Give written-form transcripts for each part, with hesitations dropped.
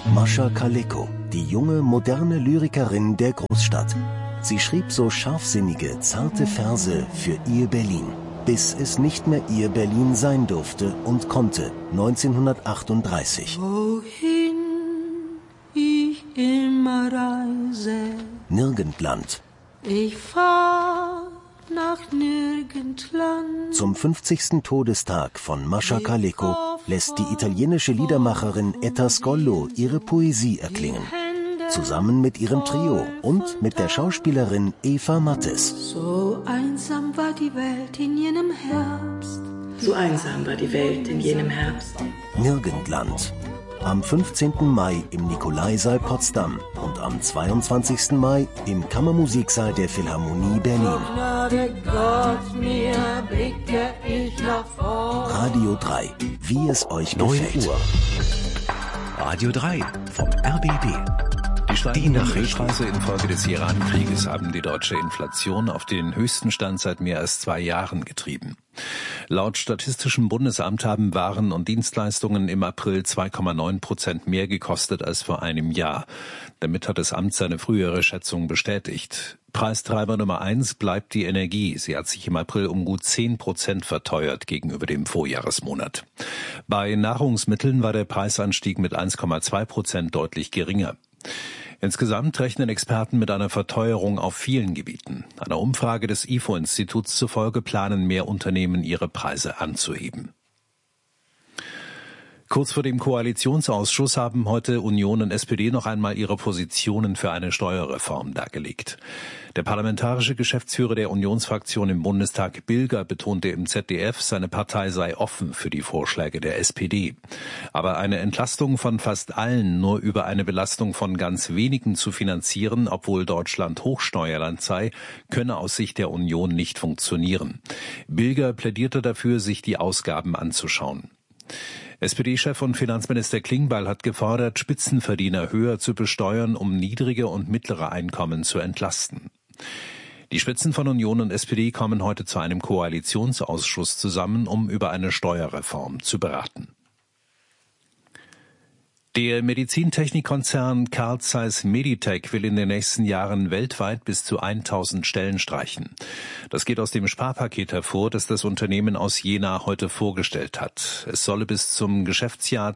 Mascha Kaleko, die junge, moderne Lyrikerin der Großstadt. Sie schrieb so scharfsinnige, zarte Verse für ihr Berlin, bis es nicht mehr ihr Berlin sein durfte und konnte, 1938. Wohin ich immer reise, Nirgendland. Ich fahr nach Nirgendland. Zum 50. Todestag von Mascha Kaleko lässt die italienische Liedermacherin Etta Scollo ihre Poesie erklingen. Zusammen mit ihrem Trio und mit der Schauspielerin Eva Mattes. So einsam war die Welt in jenem Herbst. So einsam war die Welt in jenem Herbst. Nirgendland. Am 15. Mai im Nikolaisaal Potsdam und am 22. Mai im Kammermusiksaal der Philharmonie Berlin. Gnade Gott, mir blicke ich nach vorn. Radio 3, wie es euch 9 gefällt. Uhr. Radio 3 vom RBB. Die Nachrichten infolge des Iran-Krieges haben die deutsche Inflation auf den höchsten Stand seit mehr als 2 Jahren getrieben. Laut Statistischem Bundesamt haben Waren und Dienstleistungen im April 2,9% mehr gekostet als vor einem Jahr. Damit hat das Amt seine frühere Schätzung bestätigt. Preistreiber Nummer 1 bleibt die Energie. Sie hat sich im April um gut 10% verteuert gegenüber dem Vorjahresmonat. Bei Nahrungsmitteln war der Preisanstieg mit 1,2% deutlich geringer. Insgesamt rechnen Experten mit einer Verteuerung auf vielen Gebieten. Einer Umfrage des IFO-Instituts zufolge planen mehr Unternehmen, ihre Preise anzuheben. Kurz vor dem Koalitionsausschuss haben heute Union und SPD noch einmal ihre Positionen für eine Steuerreform dargelegt. Der parlamentarische Geschäftsführer der Unionsfraktion im Bundestag, Bilger, betonte im ZDF, seine Partei sei offen für die Vorschläge der SPD. Aber eine Entlastung von fast allen nur über eine Belastung von ganz wenigen zu finanzieren, obwohl Deutschland Hochsteuerland sei, könne aus Sicht der Union nicht funktionieren. Bilger plädierte dafür, sich die Ausgaben anzuschauen. SPD-Chef und Finanzminister Klingbeil hat gefordert, Spitzenverdiener höher zu besteuern, um niedrige und mittlere Einkommen zu entlasten. Die Spitzen von Union und SPD kommen heute zu einem Koalitionsausschuss zusammen, um über eine Steuerreform zu beraten. Der Medizintechnikkonzern Carl Zeiss Meditech will in den nächsten Jahren weltweit bis zu 1000 Stellen streichen. Das geht aus dem Sparpaket hervor, das das Unternehmen aus Jena heute vorgestellt hat. Es solle bis zum Geschäftsjahr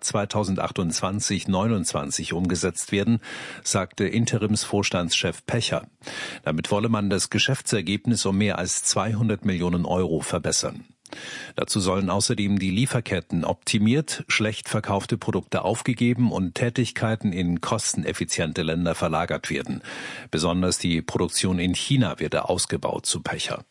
2028/29 umgesetzt werden, sagte Interimsvorstandschef Pecher. Damit wolle man das Geschäftsergebnis um mehr als 200 Millionen Euro verbessern. Dazu sollen außerdem die Lieferketten optimiert, schlecht verkaufte Produkte aufgegeben und Tätigkeiten in kosteneffiziente Länder verlagert werden. Besonders die Produktion in China werde ausgebaut, zu Pecher.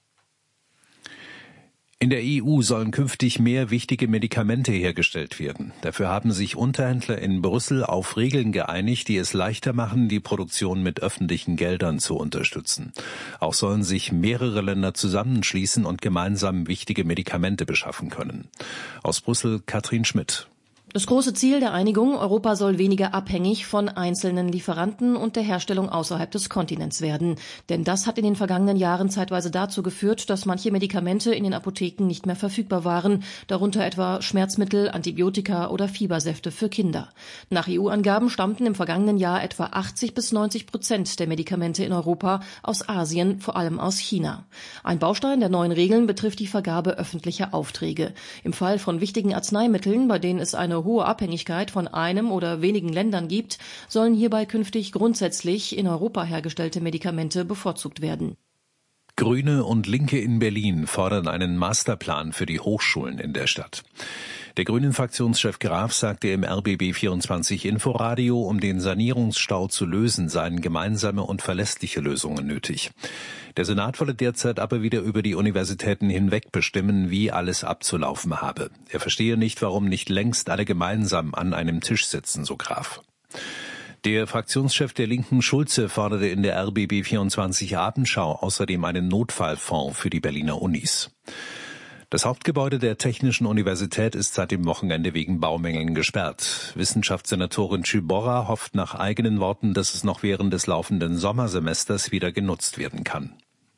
In der EU sollen künftig mehr wichtige Medikamente hergestellt werden. Dafür haben sich Unterhändler in Brüssel auf Regeln geeinigt, die es leichter machen, die Produktion mit öffentlichen Geldern zu unterstützen. Auch sollen sich mehrere Länder zusammenschließen und gemeinsam wichtige Medikamente beschaffen können. Aus Brüssel Katrin Schmidt. Das große Ziel der Einigung, Europa soll weniger abhängig von einzelnen Lieferanten und der Herstellung außerhalb des Kontinents werden. Denn das hat in den vergangenen Jahren zeitweise dazu geführt, dass manche Medikamente in den Apotheken nicht mehr verfügbar waren, darunter etwa Schmerzmittel, Antibiotika oder Fiebersäfte für Kinder. Nach EU-Angaben stammten im vergangenen Jahr etwa 80-90% der Medikamente in Europa aus Asien, vor allem aus China. Ein Baustein der neuen Regeln betrifft die Vergabe öffentlicher Aufträge. Im Fall von wichtigen Arzneimitteln, bei denen es eine hohe Abhängigkeit von einem oder wenigen Ländern gibt, sollen hierbei künftig grundsätzlich in Europa hergestellte Medikamente bevorzugt werden. Grüne und Linke in Berlin fordern einen Masterplan für die Hochschulen in der Stadt. Der Grünen-Fraktionschef Graf sagte im RBB24 Inforadio, um den Sanierungsstau zu lösen, seien gemeinsame und verlässliche Lösungen nötig. Der Senat wolle derzeit aber wieder über die Universitäten hinweg bestimmen, wie alles abzulaufen habe. Er verstehe nicht, warum nicht längst alle gemeinsam an einem Tisch sitzen, so Graf. Der Fraktionschef der Linken Schulze forderte in der RBB24 Abendschau außerdem einen Notfallfonds für die Berliner Unis. Das Hauptgebäude der Technischen Universität ist seit dem Wochenende wegen Baumängeln gesperrt. Wissenschaftssenatorin Ciborra hofft nach eigenen Worten, dass es noch während des laufenden Sommersemesters wieder genutzt werden kann.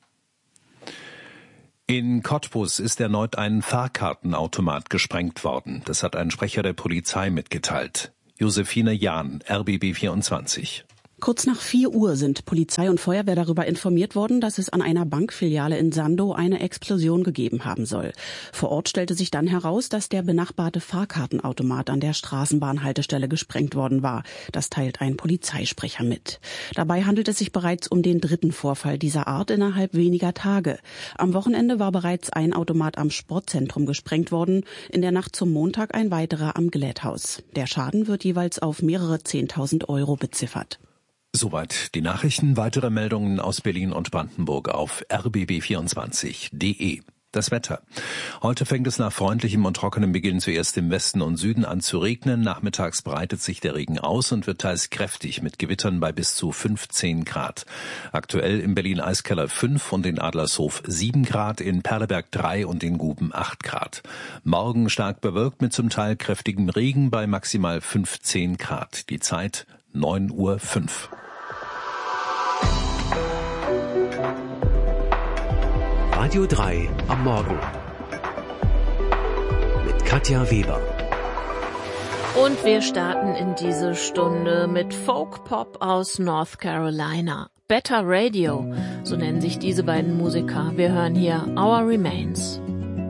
In Cottbus ist erneut ein Fahrkartenautomat gesprengt worden. Das hat ein Sprecher der Polizei mitgeteilt. Josephine Jahn, RBB 24. Kurz nach 4 Uhr sind Polizei und Feuerwehr darüber informiert worden, dass es an einer Bankfiliale in Sandow eine Explosion gegeben haben soll. Vor Ort stellte sich dann heraus, dass der benachbarte Fahrkartenautomat an der Straßenbahnhaltestelle gesprengt worden war. Das teilt ein Polizeisprecher mit. Dabei handelt es sich bereits um den 3. Vorfall dieser Art innerhalb weniger Tage. Am Wochenende war bereits ein Automat am Sportzentrum gesprengt worden, in der Nacht zum Montag ein weiterer am Glätthaus. Der Schaden wird jeweils auf mehrere 10.000 € beziffert. Soweit die Nachrichten. Weitere Meldungen aus Berlin und Brandenburg auf rbb24.de. Das Wetter. Heute fängt es nach freundlichem und trockenem Beginn zuerst im Westen und Süden an zu regnen. Nachmittags breitet sich der Regen aus und wird teils kräftig mit Gewittern bei bis zu 15 Grad. Aktuell in Berlin-Eiskeller 5 und in Adlershof 7 Grad, in Perleberg 3 und in Guben 8 Grad. Morgen stark bewölkt mit zum Teil kräftigem Regen bei maximal 15 Grad. Die Zeit 9:05 Uhr. Radio 3 am Morgen mit Katja Weber. Und wir starten in diese Stunde mit Folk-Pop aus North Carolina. Better Radio, so nennen sich diese beiden Musiker. Wir hören hier Our Remains.